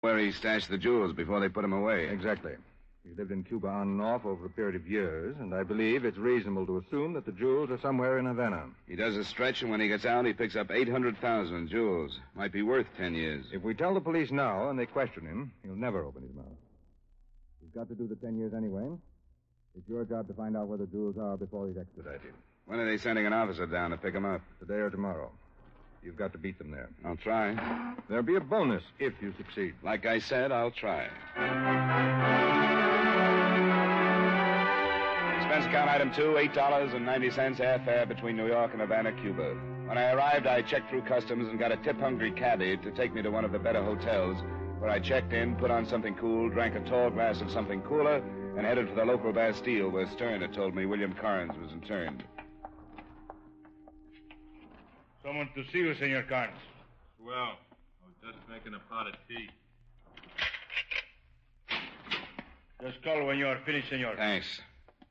Where he stashed the jewels before they put him away. Exactly. He lived in Cuba on and off over a period of years, and I believe it's reasonable to assume that the jewels are somewhere in Havana. He does a stretch, and when he gets out, he picks up 800,000 in jewels. Might be worth 10 years. If we tell the police now and they question him, he'll never open his mouth. He's got to do the 10 years anyway. It's your job to find out where the jewels are before he's extradited. When are they sending an officer down to pick him up? Today or tomorrow. You've got to beat them there. I'll try. There'll be a bonus if you succeed. Like I said, I'll try. Expense account item 2, $8.90 airfare between New York and Havana, Cuba. When I arrived, I checked through customs and got a tip-hungry cabbie to take me to one of the better hotels, where I checked in, put on something cool, drank a tall glass of something cooler, and headed for the local Bastille, where Stern had told me William Carnes was interned. Someone to see you, Senor Carnes. Well, I was just making a pot of tea. Just call when you are finished, senor. Thanks.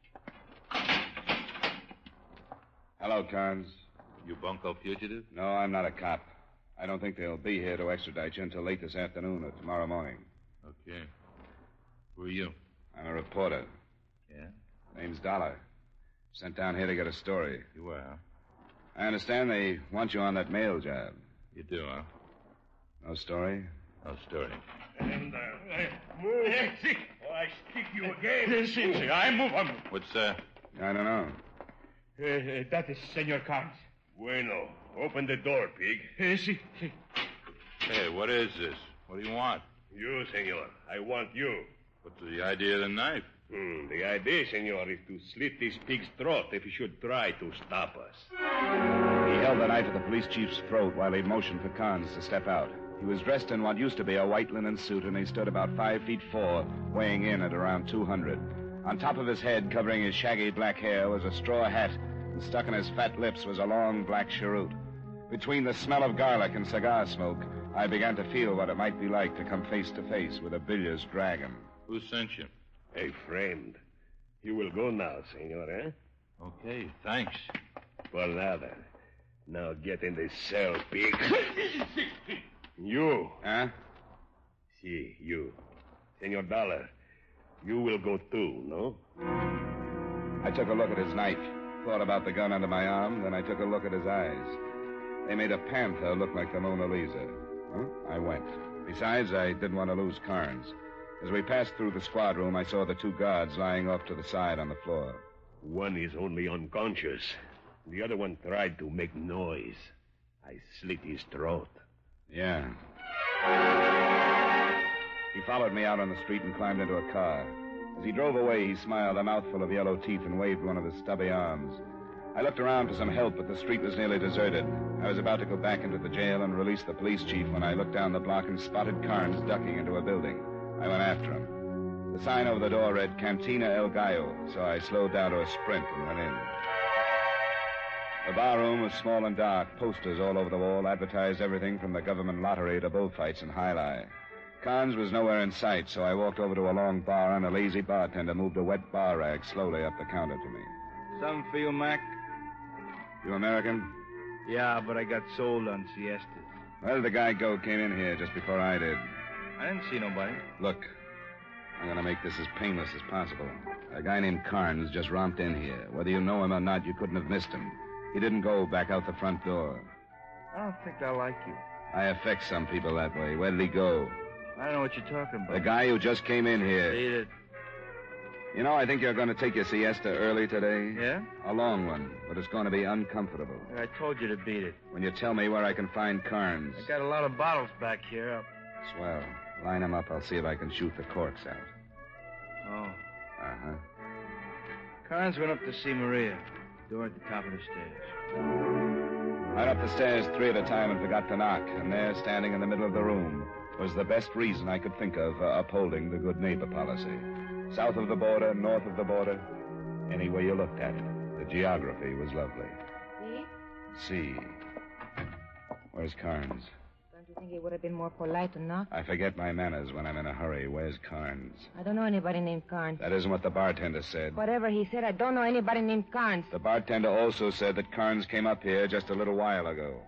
Hello, Carnes. You bunco fugitive? No, I'm not a cop. I don't think they'll be here to extradite you until late this afternoon or tomorrow morning. Okay. Who are you? I'm a reporter. Yeah? Name's Dollar. Sent down here to get a story. You are? I understand they want you on that mail job. You do, huh? No story? No story. And, move. Oh, I stick you again. I move. What's that? I don't know. That is Senor Carnes. Bueno. Open the door, pig. Si. Hey, what is this? What do you want? You, senor. I want you. What's the idea of the knife? The idea, senor, is to slit this pig's throat if he should try to stop us. He held the knife at the police chief's throat while he motioned for Carnes to step out. He was dressed in what used to be a white linen suit, and he stood about 5'4", weighing in at around 200. On top of his head, covering his shaggy black hair, was a straw hat, and stuck in his fat lips was a long black cheroot. Between the smell of garlic and cigar smoke, I began to feel what it might be like to come face to face with a bilious dragon. Who sent you? A friend. You will go now, senor, eh? Okay, thanks. Por nada. Now get in the cell, pig. You. Huh? Si, you. Senor Dollar, you will go too, no? I took a look at his knife, thought about the gun under my arm, then I took a look at his eyes. They made a panther look like the Mona Lisa. Huh? I went. Besides, I didn't want to lose Carnes. As we passed through the squad room, I saw the two guards lying off to the side on the floor. One is only unconscious. The other one tried to make noise. I slit his throat. Yeah. He followed me out on the street and climbed into a car. As he drove away, he smiled, a mouthful of yellow teeth, and waved one of his stubby arms. I looked around for some help, but the street was nearly deserted. I was about to go back into the jail and release the police chief when I looked down the block and spotted Carnes ducking into a building. I went after him. The sign over the door read Cantina El Gallo, so I slowed down to a sprint and went in. The barroom was small and dark. Posters all over the wall advertised everything from the government lottery to bullfights and jai-alai. Carnes was nowhere in sight, so I walked over to a long bar, and a lazy bartender moved a wet bar rag slowly up the counter to me. Some for you, Mac? You American? Yeah, but I got sold on siestas. Where did the guy go came in here just before I did? I didn't see nobody. Look, I'm going to make this as painless as possible. A guy named Carnes just romped in here. Whether you know him or not, you couldn't have missed him. He didn't go back out the front door. I don't think I like you. I affect some people that way. Where did he go? I don't know what you're talking about. The guy who just came in here. Beat it. You know, I think you're going to take your siesta early today. Yeah? A long one, but it's going to be uncomfortable. I told you to beat it. When you tell me where I can find Carnes. I got a lot of bottles back here. Swell. Line them up. I'll see if I can shoot the corks out. Oh. Uh-huh. Carnes went up to see Maria. Door at the top of the stairs. I went up the stairs 3 at a time and forgot to knock. And there, standing in the middle of the room, was the best reason I could think of for upholding the good neighbor policy. South of the border, north of the border, any way you looked at it. The geography was lovely. See? Where's Carnes? Don't you think it would have been more polite to knock? I forget my manners when I'm in a hurry. Where's Carnes? I don't know anybody named Carnes. That isn't what the bartender said. Whatever he said, I don't know anybody named Carnes. The bartender also said that Carnes came up here just a little while ago. Senor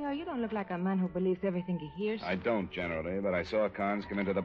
Senor, you don't look like a man who believes everything he hears. I don't generally, but I saw Carnes come into the